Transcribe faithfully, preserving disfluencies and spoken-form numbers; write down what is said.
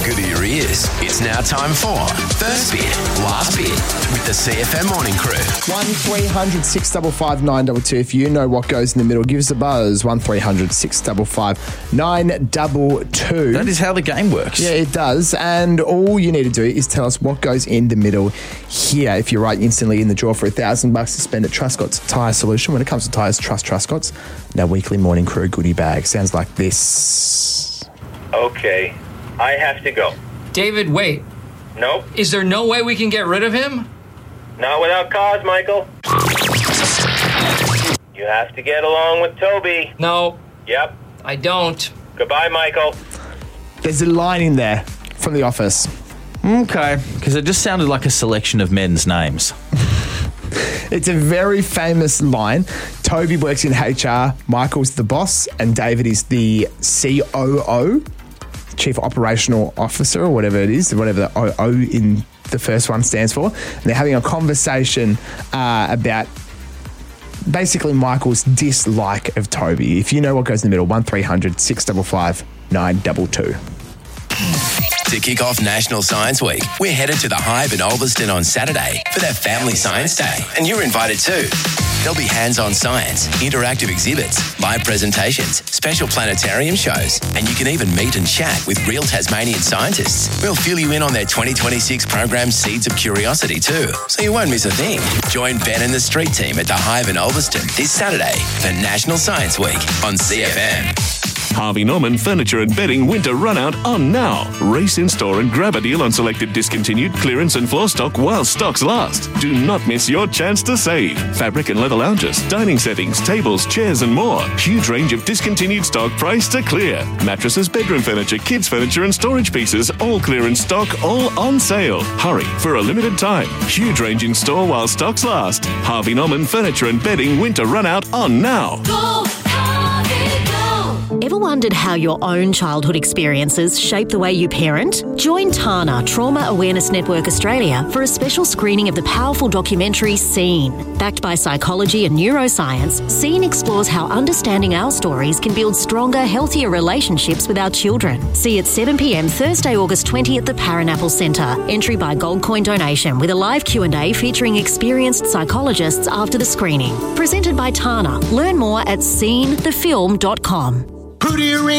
good to your ears. It's now time for First Bit, Last Bit with the C F M Morning Crew. one three hundred six five five nine two two. If you know what goes in the middle, give us a buzz. one three hundred six five five nine two two. That is how the game works. Yeah, it does. And all you need to do is tell us what goes in the middle here. If you're right, instantly in the draw for a thousand bucks to spend at Truscott's Tyre Solution. When it comes to tyres, trust Truscott's. Now, weekly Morning Crew goodie bag sounds like this. Okay, I have to go. David, wait. Nope, Is there no way we can get rid of him? not without cause, Michael. You have to get along with Toby. No, Yep. I don't. Goodbye, Michael. There's a line in there from The Office. Okay, because it just sounded like a selection of men's names. It's a very famous line. Toby works in H R, Michael's the boss, and David is the C O O, Chief Operational Officer, or whatever it is, whatever the O O in the first one stands for. And they're having a conversation uh, about basically Michael's dislike of Toby. If you know what goes in the middle, one three hundred six five five nine two two. To kick off National Science Week, we're headed to the Hive in Ulverston on Saturday for their Family Science Day. And you're invited too. There'll be hands-on science, interactive exhibits, live presentations, special planetarium shows, and you can even meet and chat with real Tasmanian scientists. We'll fill you in on their twenty twenty-six program Seeds of Curiosity too, so you won't miss a thing. Join Ben and the street team at the Hive in Ulverston this Saturday for National Science Week on C F M. Harvey Norman Furniture and Bedding Winter Runout on now. Race in store and grab a deal on selected discontinued clearance and floor stock while stocks last. Do not miss your chance to save. Fabric and leather lounges, dining settings, tables, chairs and more. Huge range of discontinued stock priced to clear. Mattresses, bedroom furniture, kids furniture and storage pieces, all clearance stock, all on sale. Hurry for a limited time. Huge range in store while stocks last. Harvey Norman Furniture and Bedding Winter Runout on now. Go, Harvey, go! Ever wondered how your own childhood experiences shape the way you parent? Join Tana, Trauma Awareness Network Australia, for a special screening of the powerful documentary Seen. Backed by psychology and neuroscience, Seen explores how understanding our stories can build stronger, healthier relationships with our children. See at seven p.m. Thursday, August twentieth at the Paranapple Centre. Entry by gold coin donation with a live Q and A featuring experienced psychologists after the screening. Presented by Tana. Learn more at seen the film dot com. Who do you ring?